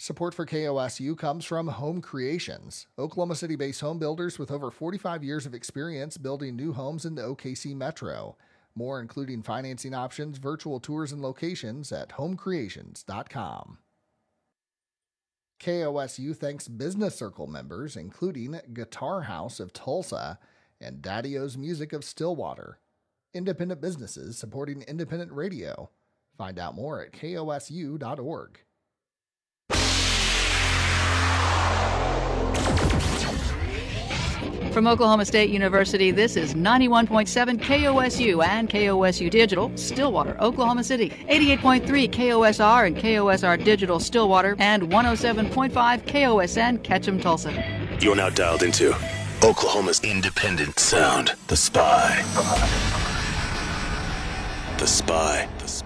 Support for KOSU comes from Home Creations, Oklahoma City-based home builders with over 45 years of experience building new homes in the OKC metro. More including financing options, virtual tours, and locations at homecreations.com. KOSU thanks Business Circle members, including Guitar House of Tulsa and Daddy-O's Music of Stillwater. Independent businesses supporting independent radio. Find out more at kosu.org. From Oklahoma State University, this is 91.7 KOSU and KOSU Digital, Stillwater, Oklahoma City, 88.3 KOSR and KOSR Digital, Stillwater, and 107.5 KOSN, Ketchum, Tulsa. You're now dialed into Oklahoma's independent sound, The Spy. The Spy. The Spy.